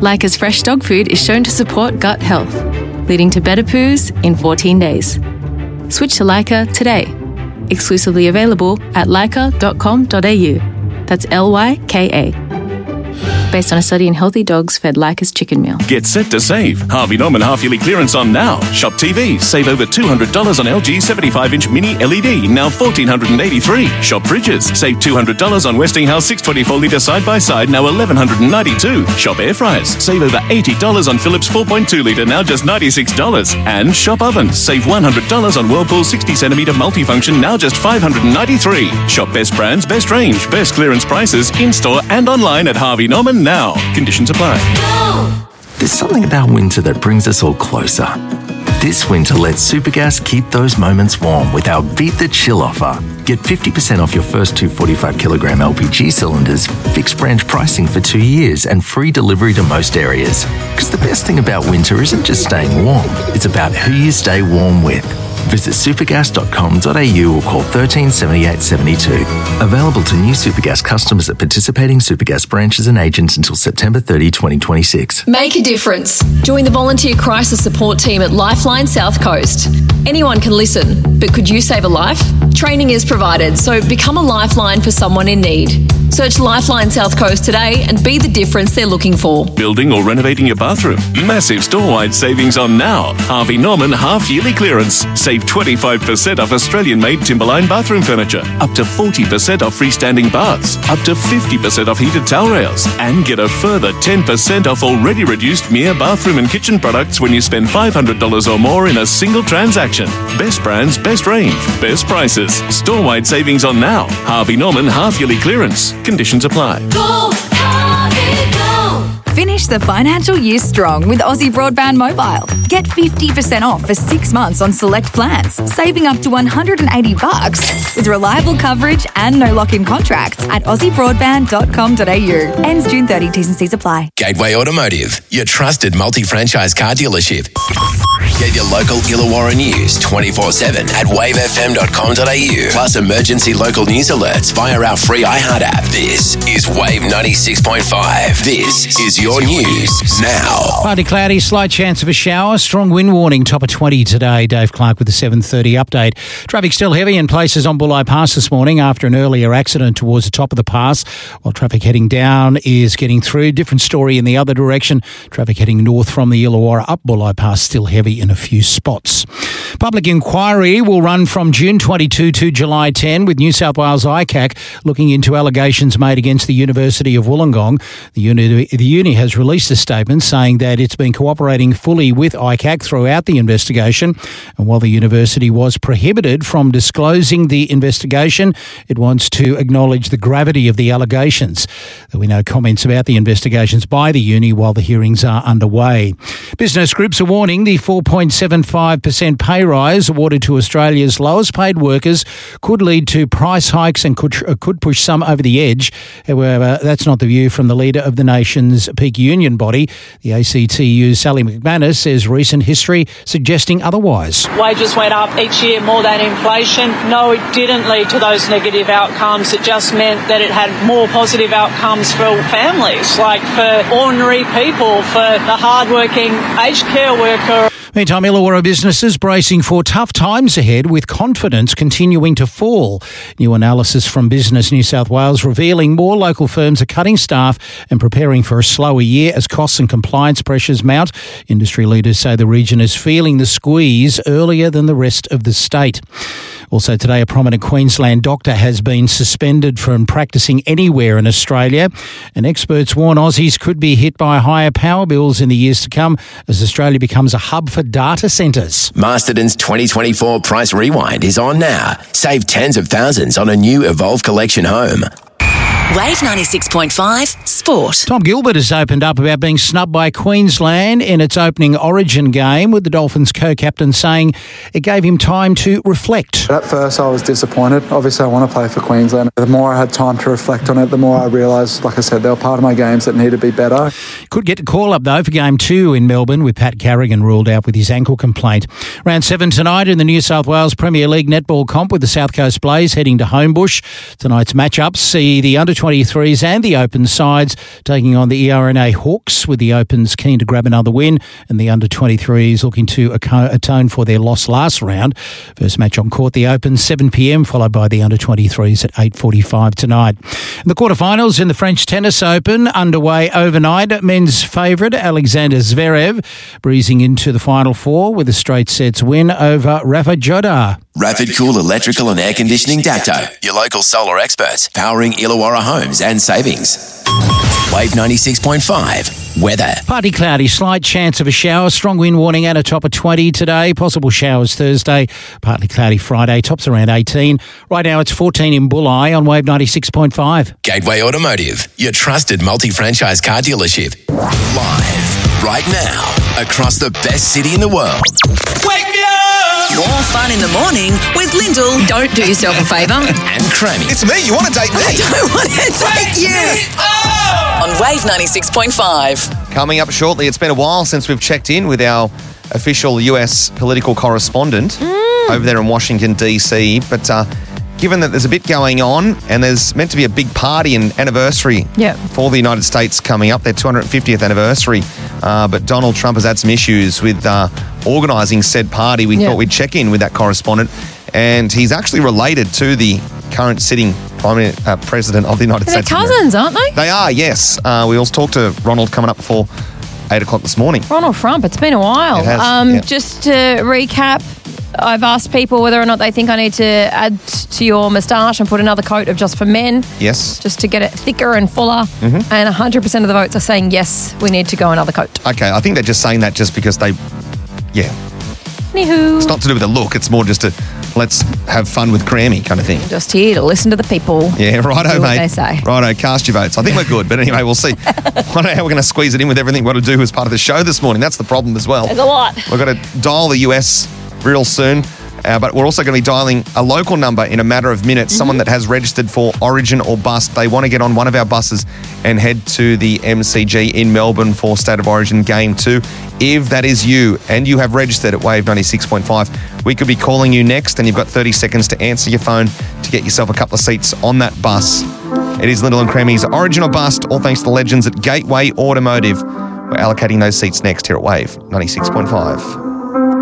Leica's fresh dog food is shown to support gut health, leading to better poos in 14 days. Switch to Leica today. Exclusively available at leica.com.au. That's Lyka. Based on a study in healthy dogs fed Leica's chicken meal. Get set to save. Harvey Norman half-yearly clearance on now. Shop TVs. Save over $200 on LG 75-inch mini LED, now $1,483. Shop fridges. Save $200 on Westinghouse 624-litre side-by-side, now $1,192. Shop air fryers. Save over $80 on Philips 4.2-litre, now just $96. And shop ovens. Save $100 on Whirlpool 60cm multifunction, now just $593. Shop best brands, best range, best clearance prices, in-store and online at Harvey Norman now. Conditions apply. There's something about winter that brings us all closer. This winter, let Supergas keep those moments warm with our Beat the Chill offer. Get 50% off your first two 45-kilogram LPG cylinders, fixed branch pricing for 2 years, and free delivery to most areas. Because the best thing about winter isn't just staying warm, it's about who you stay warm with. Visit supergas.com.au or call 13 78 72. Available to new Supergas customers at participating Supergas branches and agents until September 30, 2026. Make a difference. Join the volunteer crisis support team at Lifeline South Coast. Anyone can listen, but could you save a life? Training is provided, so become a lifeline for someone in need. Search Lifeline South Coast today and be the difference they're looking for. Building or renovating your bathroom? Massive store-wide savings on now. Harvey Norman half-yearly clearance. Save 25% off Australian-made Timberline bathroom furniture. Up to 40% off freestanding baths. Up to 50% off heated towel rails. And get a further 10% off already reduced Mia bathroom and kitchen products when you spend $500 or more in a single transaction. Best brands, best range, best prices. Store-wide savings on now. Harvey Norman half-yearly clearance. Conditions apply. Go, Harvey, go! Finish the financial year strong with Aussie Broadband Mobile. Get 50% off for 6 months on select plans, saving up to $180 with reliable coverage and no lock-in contracts at aussiebroadband.com.au. Ends June 30. T's and C's apply. Gateway Automotive, your trusted multi-franchise car dealership. Get your local Illawarra news 24/7 at wavefm.com.au. Plus emergency local news alerts via our free iHeart app. This is Wave 96.5. This is your news now. Partly cloudy, slight chance of a shower. Strong wind warning, top of 20 today. Dave Clark with the 7:30 update. Traffic still heavy in places on Bulli Pass this morning after an earlier accident towards the top of the pass. While traffic heading down is getting through. Different story in the other direction. Traffic heading north from the Illawarra up Bulli Pass still heavy in a few spots. Public inquiry will run from June 22 to July 10 with New South Wales ICAC looking into allegations made against the University of Wollongong. The uni has released a statement saying that it's been cooperating fully with ICAC throughout the investigation. And while the university was prohibited from disclosing the investigation, it wants to acknowledge the gravity of the allegations. There were no comments about the investigations by the uni while the hearings are underway. Business groups are warning the 4.75% pay rise awarded to Australia's lowest paid workers could lead to price hikes and could push some over the edge. However, that's not the view from the leader of the nation's peak union body. The ACTU's Sally McManus says recent history suggesting otherwise. Wages went up each year more than inflation. No, it didn't lead to those negative outcomes. It just meant that it had more positive outcomes for families, like for ordinary people, for the hardworking aged care worker. Meantime, Illawarra businesses bracing for tough times ahead with confidence continuing to fall. New analysis from Business New South Wales revealing more local firms are cutting staff and preparing for a slower year as costs and compliance pressures mount. Industry leaders say the region is feeling the squeeze earlier than the rest of the state. Also today, a prominent Queensland doctor has been suspended from practicing anywhere in Australia, and experts warn Aussies could be hit by higher power bills in the years to come as Australia becomes a hub for data centres. Masterton's 2024 Price Rewind is on now. Save tens of thousands on a new Evolve Collection home. Wave 96.5 Sport. Tom Gilbert has opened up about being snubbed by Queensland in its opening Origin game, with the Dolphins co-captain saying it gave him time to reflect. At first I was disappointed. Obviously I want to play for Queensland. The more I had time to reflect on it, the more I realised, like I said, they were part of my games that need to be better. Could get the call up though for Game 2 in Melbourne with Pat Carrigan ruled out with his ankle complaint. Round 7 tonight in the New South Wales Premier League netball comp with the South Coast Blaze heading to Homebush. Tonight's matchups see the under under-23s and the Open sides taking on the ERNA Hawks, with the Opens keen to grab another win and the under-23s looking to atone for their loss last round. First match on court, the Open, 7 p.m, followed by the under-23s at 8:45 tonight. And the quarterfinals in the French Tennis Open underway overnight. Men's favourite Alexander Zverev breezing into the Final Four with a straight sets win over Rafa Nadal. Rapid Cool Electrical and Air Conditioning Dapto, your local solar experts, powering Illawarra homes and savings. Wave 96.5, weather. Partly cloudy, slight chance of a shower, strong wind warning and a top of 20 today. Possible showers Thursday, partly cloudy Friday, tops around 18. Right now it's 14 in Bulli on Wave 96.5. Gateway Automotive, your trusted multi-franchise car dealership. Live, right now, across the best city in the world. Wake me up! More fun in the morning with Lyndall. Don't do yourself a favour. And Crammy. It's me. You want to date me? I don't want to date you. On Wave 96.5. Coming up shortly, it's been a while since we've checked in with our official US political correspondent over there in Washington, D.C. But given that there's a bit going on and there's meant to be a big party and anniversary for the United States coming up, their 250th anniversary, but Donald Trump has had some issues with organising said party. We thought we'd check in with that correspondent, and he's actually related to the current sitting President of the United States. They're cousins, aren't they? They are, yes. We also talked to Ronald coming up before 8 o'clock this morning. Ronald Trump, it's been a while. It has, Just to recap, I've asked people whether or not they think I need to add to your moustache and put another coat of Just for Men. Yes. Just to get it thicker and fuller. Mm-hmm. And 100% of the votes are saying, yes, we need to go another coat. Okay, I think they're just saying that just because they, Anywho. It's not to do with the look, it's more just to let's have fun with Grammy kind of thing. Just here to listen to the people. Yeah, righto, do what mate. they say. Righto, cast your votes. I think we're good, but anyway, we'll see. I don't know how we're going to squeeze it in with everything we've got to do as part of the show this morning. That's the problem as well. There's a lot. We've got to dial the US real soon. But we're also going to be dialing a local number in a matter of minutes, someone that has registered for Origin or Bust. They want to get on one of our buses and head to the MCG in Melbourne for State of Origin Game 2. If that is you and you have registered at Wave 96.5, we could be calling you next, and you've got 30 seconds to answer your phone to get yourself a couple of seats on that bus. It is Lyndall and Crammy's Origin or Bust, all thanks to the legends at Gateway Automotive. We're allocating those seats next here at Wave 96.5.